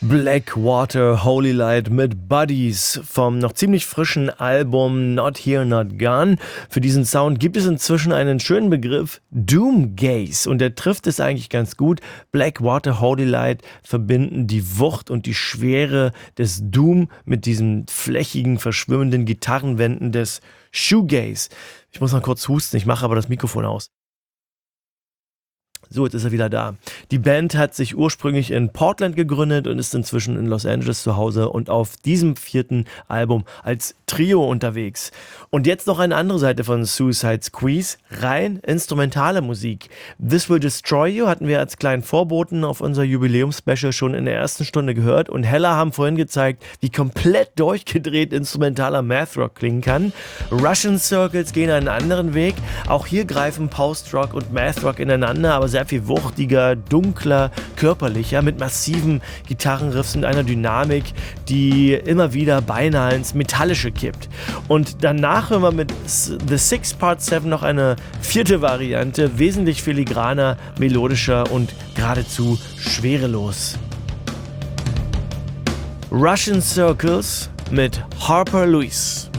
Blackwater Holy Light mit Buddies vom noch ziemlich frischen Album Not Here Not Gone. Für diesen Sound gibt es inzwischen einen schönen Begriff, Doomgaze, und der trifft es eigentlich ganz gut. Blackwater Holy Light verbinden die Wucht und die Schwere des Doom mit diesen flächigen, verschwimmenden Gitarrenwänden des Shoegaze. Ich muss mal kurz husten, ich mache aber das Mikrofon aus. So, jetzt ist er wieder da. Die Band hat sich ursprünglich in Portland gegründet und ist inzwischen in Los Angeles zu Hause und auf diesem 4. Album als Trio unterwegs. Und jetzt noch eine andere Seite von Suicide Squeeze, rein instrumentale Musik. This Will Destroy You hatten wir als kleinen Vorboten auf unser Jubiläumsspecial schon in der ersten Stunde gehört, und Hella haben vorhin gezeigt, wie komplett durchgedreht instrumentaler Math Rock klingen kann. Russian Circles gehen einen anderen Weg. Auch hier greifen Post-Rock und Math Rock ineinander, aber sehr viel wuchtiger, dunkler, körperlicher, mit massiven Gitarrenriffs und einer Dynamik, die immer wieder beinahe ins Metallische kippt. Und danach hören wir mit The Six Part 7 noch eine 4. Variante, wesentlich filigraner, melodischer und geradezu schwerelos. Russian Circles mit Harper Lewis.